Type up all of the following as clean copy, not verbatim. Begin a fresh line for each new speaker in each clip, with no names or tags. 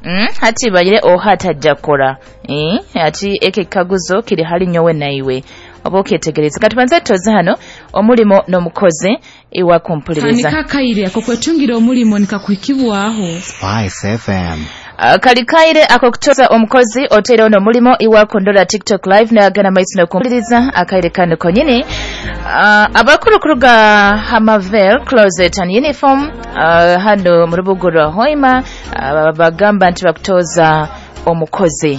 hati bayire ohatajja kola ati ekekaguzo kiri hali nyowe naiwe oba okyetegereza kati banze toze hano omulimo n'omukozi iwa kumpuliriza
kanikakaire ako kwetungira omulimo nikakwikibwaho
Spice FM
kalikaire ako kutoza omukozi otera ono mulimo iwa kondola TikTok live nagana maiso nokumpuliriza akaire kano konyine abakurukuru ga Hamavel Closet and Uniform hano mu rubuga rwa Hoima bagamba nti bakutoza omukozi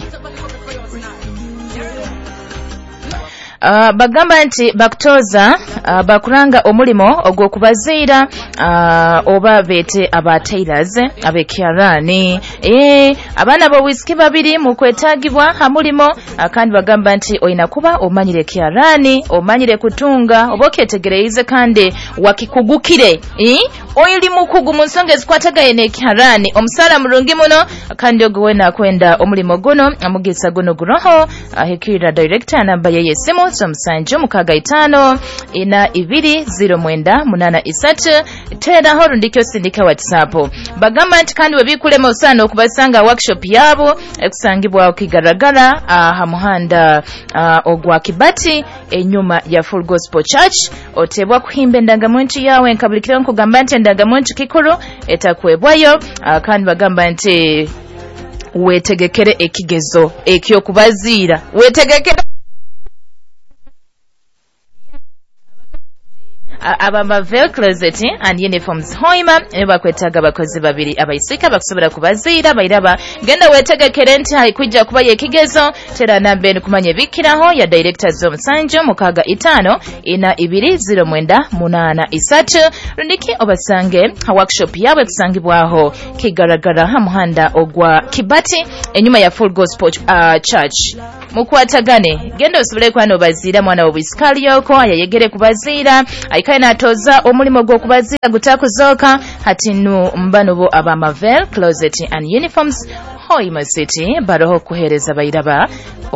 bagamba nti bakutoza bakuranga omulimo ogw'okubaziira oba beete aba tailors abekyarani abaana bo whisky babiri mu kwetaagibwa hamulimo kandi bagamba nti oyina kuba omanyire kyarani omanyire kutunga oba okyetegereze kandi wakikugukire oyili mukugu mu nsonga ezikwatagaye n'ekyarani omusala mulungi muno kandi ogwena kwenda omulimo guno amugisa guno guroho ahikirira director namba ye yesimu Musanju mukaga 5 ina 20983 teraho rundikyo sindika WhatsApp bagamba nti kandi webikulema osana okubasanga workshop yabo ekusangibwa okigaragara ha muhanda ogwa Kibati enyuma ya Full Gospel Church otebwa kuhimba endangamuntu yawe nkabulikira nkugamba nti endangamuntu kikuru etakwebwayo kandi bagamba nti wetegekere ekigezo ekyo kubaziira wetegekere Abamavel Closet and Uniforms Hoima bakwetaga abakozi babiri abayisika bakusobora kubaziira bayiraba genda wetegekere nti haikwijja kuba yekigezo tera nambe kumanye bikiraho ya directors Musanju mukaga 5 ina 20983 rundiki obasange ha workshop yawe kusangibwaho kigaragara ha muhanda ogwa Kibati enyuma ya Full Gospel Church mukwatagane genda osobole kwano bazira mwana obiskali yoko ayegere kubaziira ayikaina atoza omulimo gwo kubaziira gutakuzoka hatinu mbano bo Abamavel Closet and Uniforms Hoima City baroho kuhereza bayiraba